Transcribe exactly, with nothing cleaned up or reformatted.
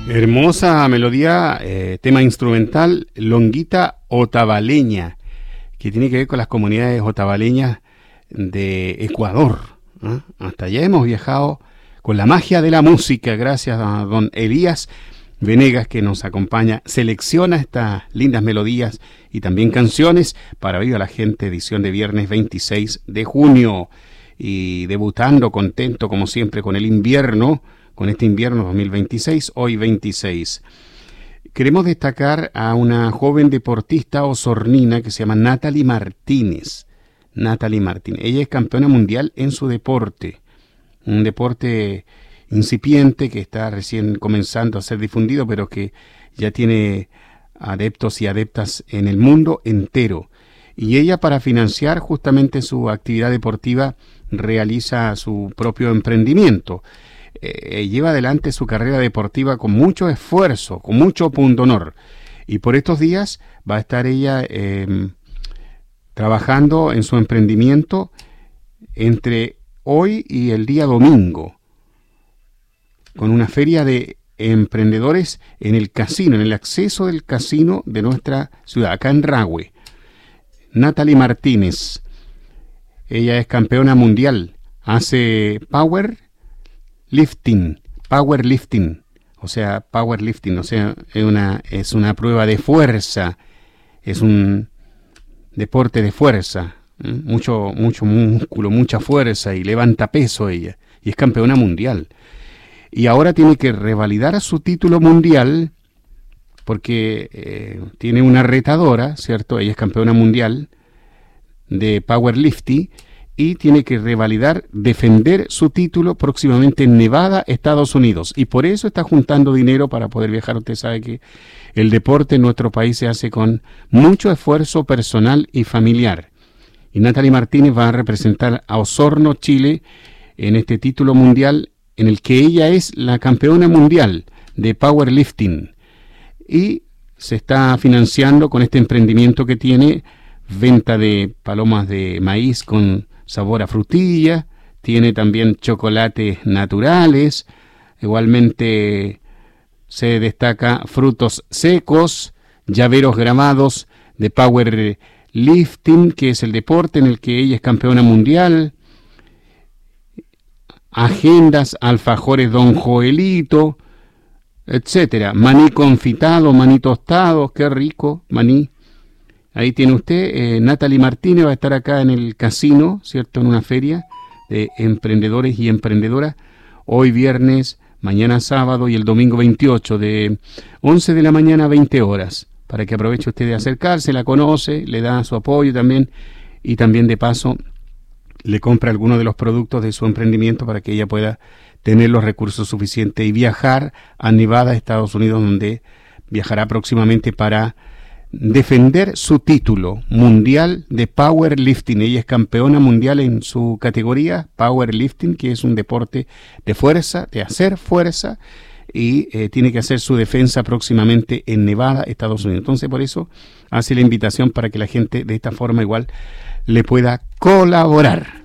Hermosa melodía, eh, tema instrumental, Longuita Otavaleña, que tiene que ver con las comunidades otavaleñas de Ecuador, ¿eh? Hasta allá hemos viajado con la magia de la música, gracias a don Elías Venegas, que nos acompaña, selecciona estas lindas melodías y también canciones para Viva la Gente, edición de viernes veintiséis de junio, y debutando contento como siempre con el invierno, con este invierno dos mil veintiséis, hoy veintiséis. Queremos destacar a una joven deportista osornina que se llama Natalie Martínez. Natalie Martínez. Ella es campeona mundial en su deporte. Un deporte incipiente que está recién comenzando a ser difundido, pero que ya tiene adeptos y adeptas en el mundo entero. Y ella, para financiar justamente su actividad deportiva, realiza su propio emprendimiento. Eh, lleva adelante su carrera deportiva con mucho esfuerzo, con mucho pundonor, y por estos días va a estar ella eh, trabajando en su emprendimiento entre hoy y el día domingo, con una feria de emprendedores en el casino, en el acceso del casino de nuestra ciudad, acá en Rahue. Natalie Martínez, ella es campeona mundial, hace power lifting, powerlifting, o sea, powerlifting, o sea, es una, es una prueba de fuerza, es un deporte de fuerza, ¿eh? mucho, mucho músculo, mucha fuerza, y levanta peso ella, y es campeona mundial. Y ahora tiene que revalidar su título mundial, porque eh, tiene una retadora, ¿cierto? Ella es campeona mundial de powerlifting, y tiene que revalidar, defender su título próximamente en Nevada, Estados Unidos. Y por eso está juntando dinero para poder viajar. Usted sabe que el deporte en nuestro país se hace con mucho esfuerzo personal y familiar. Y Natalie Martínez va a representar a Osorno, Chile, en este título mundial, en el que ella es la campeona mundial de powerlifting. Y se está financiando con este emprendimiento que tiene, venta de palomas de maíz con sabor a frutilla, tiene también chocolates naturales, igualmente se destaca frutos secos, llaveros gramados de powerlifting, que es el deporte en el que ella es campeona mundial, agendas, alfajores Don Joelito, etcétera, maní confitado, maní tostado, qué rico, maní. Ahí tiene usted, eh, Natalie Martínez va a estar acá en el casino, ¿cierto? En una feria de emprendedores y emprendedoras, hoy viernes, mañana sábado y el domingo veintiocho, de once de la mañana a veinte horas, para que aproveche usted de acercarse, la conoce, le da su apoyo también, y también de paso le compra algunos de los productos de su emprendimiento para que ella pueda tener los recursos suficientes y viajar a Nevada, Estados Unidos, donde viajará próximamente para defender su título mundial de powerlifting. Ella es campeona mundial en su categoría powerlifting, que es un deporte de fuerza, de hacer fuerza, y eh, tiene que hacer su defensa próximamente en Nevada, Estados Unidos. Entonces, por eso hace la invitación para que la gente de esta forma igual le pueda colaborar.